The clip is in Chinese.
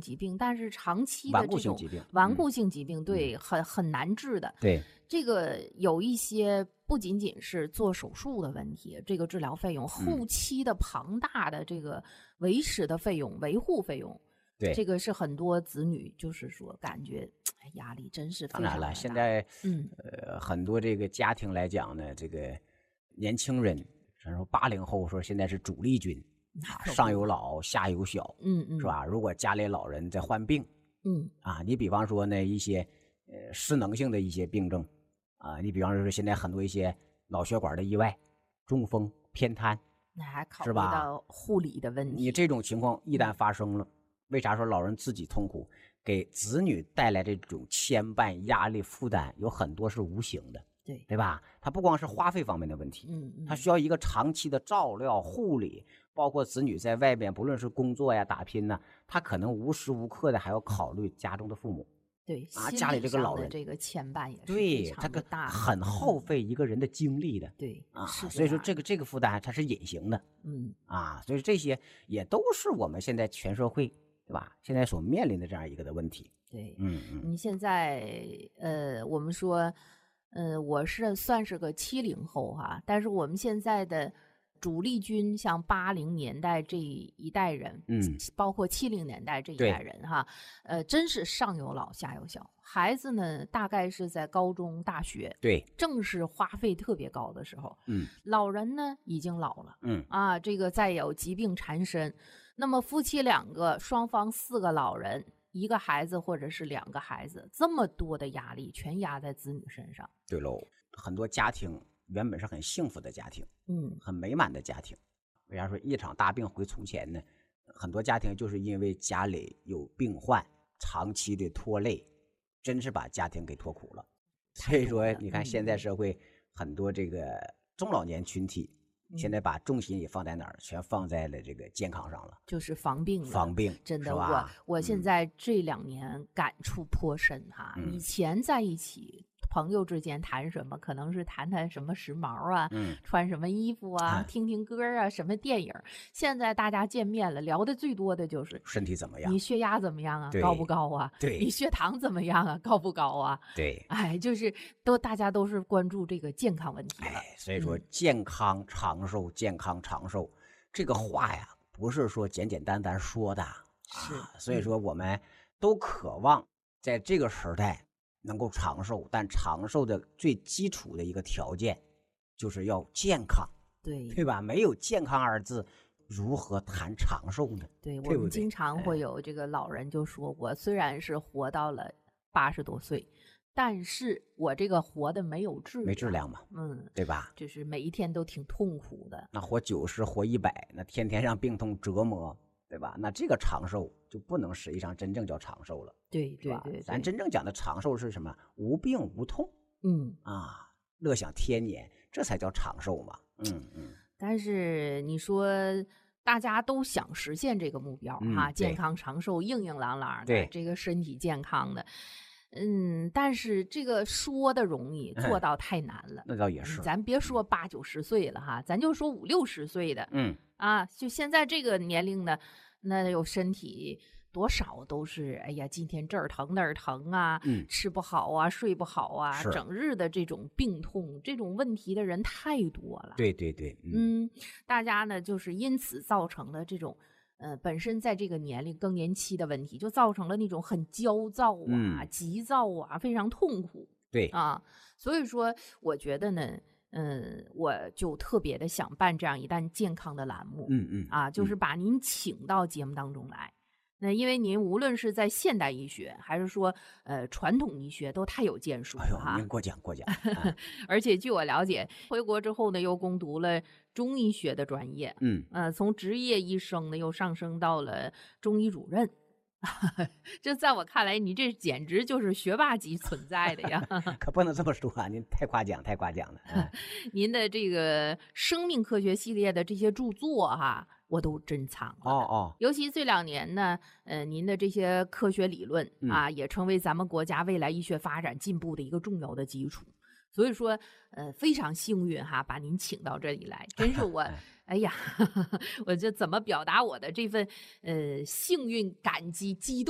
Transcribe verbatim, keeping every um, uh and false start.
疾病，但是长期的顽固这种性疾病， 顽固性疾病，对， 嗯、 很很难治的。 对， 这个有一些不仅仅是做手术的问题，这个治疗费用，后期的庞大的这个维持的费用、维护费用。 对， 这个是很多子女就是说感觉压力真是非常大。 当然了，现在嗯呃很多这个家庭来讲呢，这个年轻人，咱说八零后说现在是主力军，上有老下有小， 嗯嗯， 是吧？如果家里老人在患病， 嗯啊，你比方说呢一些呃失能性的一些病症啊，你比方说现在很多一些脑血管的意外、中风、偏瘫， 那还考虑是吧到护理的问题。 你这种情况一旦发生了，为啥说老人自己痛苦，给子女带来这种牵绊、压力、负担，有很多是无形的， 对对吧？它不光是花费方面的问题， 嗯嗯， 它需要一个长期的照料、护理，包括子女在外边不论是工作呀、打拼呢，他可能无时无刻的还要考虑家中的父母。 对啊，家里这个老人这个牵绊也是非对他个常的大， 很耗费一个人的精力的。 对啊， 是所以说样这个这个负担它是隐形的。 嗯啊，所以这些也都是我们现在全社会，对吧？现在所面临的这样一个的问题。 对， 嗯嗯， 你现在呃，我们说，呃，我是算是个七零后哈，但是我们现在的主力军，像八零年代这一代人， 嗯， 包括七零年代这一代人哈，呃，真是上有老下有小，孩子呢大概是在高中、大学， 对， 正是花费特别高的时候， 嗯， 老人呢已经老了， 嗯啊，这个再有疾病缠身，那么夫妻两个，双方四个老人。一个孩子或者是两个孩子，这么多的压力全压在子女身上。 对喽，很多家庭原本是很幸福的家庭， 嗯， 很美满的家庭，为啥说一场大病回从前呢？很多家庭就是因为家里有病患，长期的拖累，真是把家庭给拖苦了。所以说，你看现在社会很多这个中老年群体。现在把重心也放在哪儿？全放在了这个健康上了， 就是防病了。 防病， 真的， 我我现在这两年感触颇深哈。 嗯、 以前在一起，朋友之间谈什么，可能是谈谈什么时髦啊， 嗯、 穿什么衣服啊， 啊听听歌啊，什么电影。现在大家见面了，聊的最多的就是身体怎么样， 你血压怎么样啊，高不高啊？ 对， 你血糖怎么样啊，高不高啊？ 对， 哎，就是都大家都是关注这个健康问题了。 哎，所以说健康长寿，嗯、健康长寿这个话呀，不是说简简单单说的， 是， 啊、所以说我们都渴望在这个时代能够长寿，但长寿的最基础的一个条件就是要健康， 对对吧？没有健康二字，如何谈长寿呢？ 对， 对我们经常会有这个老人就说，我虽然是活到了八十多岁，但是我这个活的没有质量， 没质量嘛， 嗯， 对吧？ 就是每一天都挺痛苦的。 那活九十、活一百，那天天让病痛折磨，对吧？那这个长寿就不能实际上真正叫长寿了， 对对 对, 对， 咱真正讲的长寿是什么？无病无痛， 嗯啊，乐享天年，这才叫长寿嘛。嗯嗯。 但是你说大家都想实现这个目标哈、 嗯， 健康长寿、硬硬朗朗的， 对， 这个身体健康的。嗯，但是这个说的容易，做到太难了。 嗯、那倒也是， 咱别说八九十岁了哈，咱就说五六十岁的， 嗯啊，就现在这个年龄的，那有身体多少都是，哎呀，今天这儿疼那儿疼啊， 嗯， 吃不好啊，睡不好啊，整日的这种病痛，这种问题的人太多了。 对对对， 嗯，嗯大家呢就是因此造成了这种。呃，本身在这个年龄更年期的问题，就造成了那种很焦躁啊、 嗯、 急躁啊，非常痛苦。 对啊，所以说，我觉得呢，嗯，我就特别的想办这样一档健康的栏目， 嗯嗯， 啊，就是把您请到节目当中来。那因为您无论是在现代医学，还是说呃传统医学，都太有建树了哈。 哎呦，您过奖过奖。 啊、而且据我了解，回国之后呢，又攻读了中医学的专业， 嗯， 呃，从职业医生呢，又上升到了中医主任。这在我看来，你这简直就是学霸级存在的呀！ 可不能这么说啊，您太夸奖太夸奖了。嗯、 您的这个生命科学系列的这些著作哈。我都珍藏了哦哦， 尤其这两年呢，呃，您的这些科学理论啊， 嗯、 也成为咱们国家未来医学发展进步的一个重要的基础。所以说，呃，非常幸运哈，把您请到这里来，真是我，哎呀，我这怎么表达我的这份呃幸运、感激、激动？